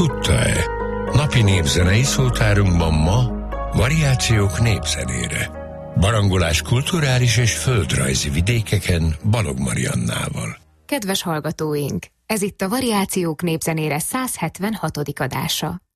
Tudta-e? Napi népzenei szótárunkban ma variációk népzenére. Barangolás kulturális és földrajzi vidékeken Balog Mariannával. Kedves hallgatóink! Ez itt a Variációk népzenére 176. adása.